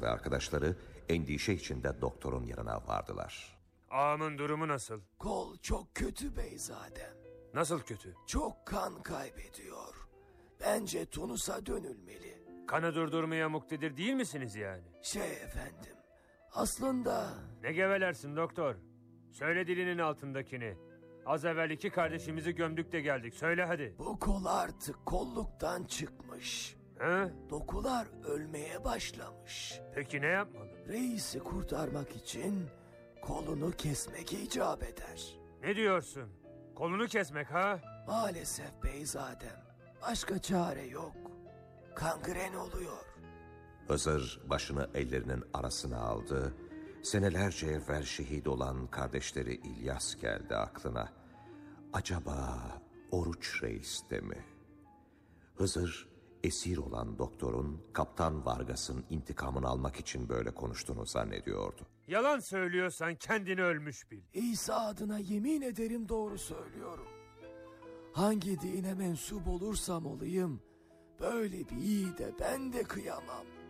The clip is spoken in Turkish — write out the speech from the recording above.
ve arkadaşları endişe içinde doktorun yanına vardılar. Ağamın durumu nasıl? Kol çok kötü beyzadem. Nasıl kötü? Çok kan kaybediyor. Bence Tunus'a dönülmeli. Kanı durdurmaya muktedir değil misiniz yani? Efendim, aslında... Ne gevelersin doktor? Söyle dilinin altındakini. Az evvel 2 kardeşimizi gömdük de geldik. Söyle hadi. Bu kol artık kolluktan çıkmış. He? Dokular ölmeye başlamış. Peki ne yapmalı? Reisi kurtarmak için kolunu kesmek icap eder. Ne diyorsun? Kolunu kesmek ha? Maalesef beyzadem. Başka çare yok. Kangren oluyor. Hızır başını ellerinin arasına aldı. Senelerce evvel şehit olan kardeşleri İlyas geldi aklına. Acaba Oruç Reis de mi? Hızır esir olan doktorun Kaptan Vargas'ın intikamını almak için böyle konuştuğunu zannediyordu. Yalan söylüyorsan kendini ölmüş bil. İsa adına yemin ederim doğru söylüyorum. Hangi dine mensup olursam olayım, böyle bir yiğide ben de kıyamam.